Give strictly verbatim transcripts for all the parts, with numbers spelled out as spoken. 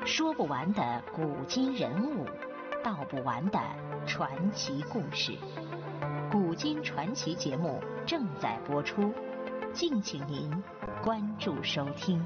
说不完的古今人物，道不完的传奇故事。古今传奇节目正在播出，敬请您关注收听。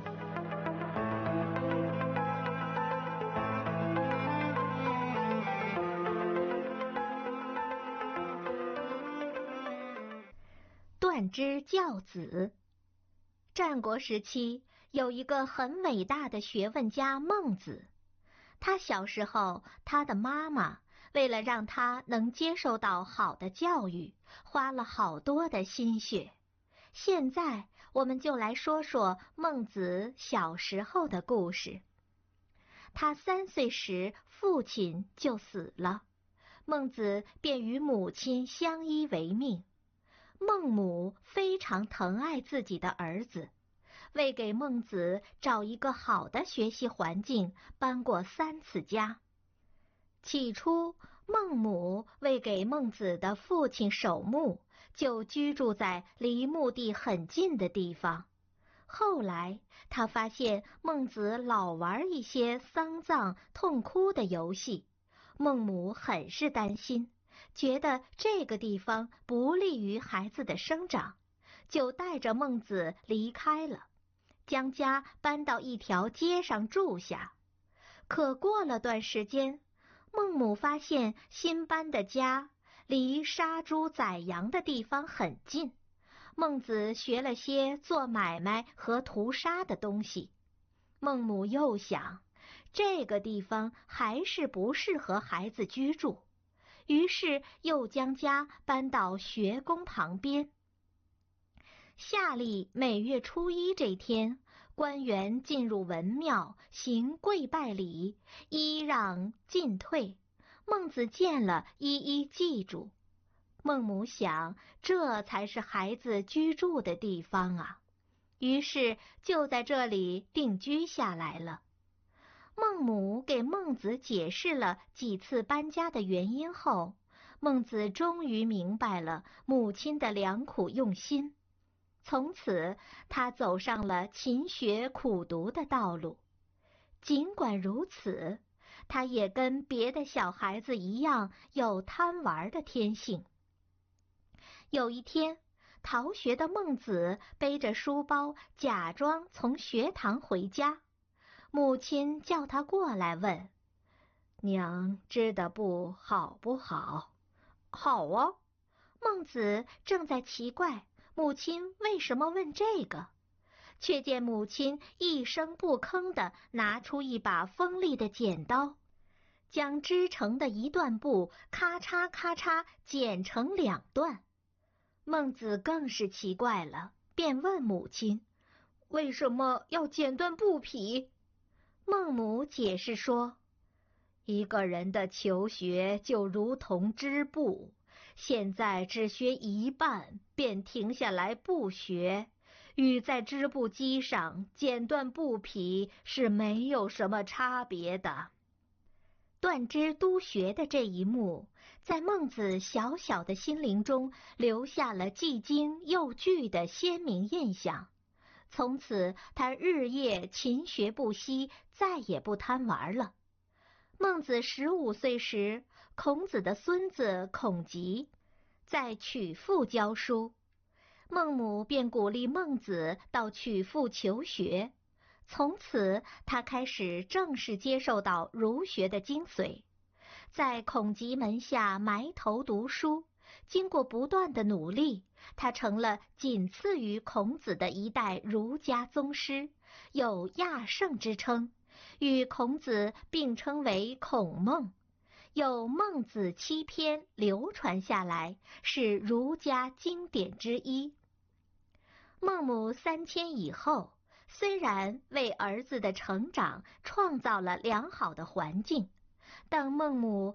断肢教子。战国时期有一个很伟大的学问家孟子，他小时候，他的妈妈为了让他能接受到好的教育，花了好多的心血。现在我们就来说说孟子小时候的故事。他三岁时父亲就死了，孟子便与母亲相依为命。孟母非常疼爱自己的儿子，为给孟子找一个好的学习环境，搬过三次家。起初，孟母为给孟子的父亲守墓，就居住在离墓地很近的地方。后来，他发现孟子老玩一些丧葬、痛哭的游戏，孟母很是担心，觉得这个地方不利于孩子的生长，就带着孟子离开了，将家搬到一条街上住下。可过了段时间，孟母发现新搬的家离杀猪宰羊的地方很近，孟子学了些做买卖和屠杀的东西。孟母又想，这个地方还是不适合孩子居住，于是又将家搬到学宫旁边。夏历每月初一这天，官员进入文庙，行跪拜礼，揖让进退。孟子见了，一一记住。孟母想，这才是孩子居住的地方啊，于是就在这里定居下来了。孟母给孟子解释了几次搬家的原因后，孟子终于明白了母亲的良苦用心。从此，他走上了勤学苦读的道路。尽管如此，他也跟别的小孩子一样有贪玩的天性。有一天，逃学的孟子背着书包，假装从学堂回家。母亲叫他过来问：“娘织的布好不好？”“好啊。”孟子正在奇怪母亲为什么问这个，却见母亲一声不吭地拿出一把锋利的剪刀，将织成的一段布咔嚓咔嚓剪成两段。孟子更是奇怪了，便问母亲：“为什么要剪断布匹？”孟母解释说：“一个人的求学就如同织布，现在只学一半便停下来不学，与在织布机上剪断布匹是没有什么差别的。”断肢督学的这一幕，在孟子小小的心灵中留下了既惊又惧的鲜明印象。从此，他日夜勤学不息，再也不贪玩了。孟子十五岁时，孔子的孙子孔吉在曲阜教书，孟母便鼓励孟子到曲阜求学。从此，他开始正式接受到儒学的精髓，在孔吉门下埋头读书。经过不断的努力，他成了仅次于孔子的一代儒家宗师，有亚圣之称，与孔子并称为孔孟，有孟子七篇流传下来，是儒家经典之一。孟母三迁以后，虽然为儿子的成长创造了良好的环境，但孟母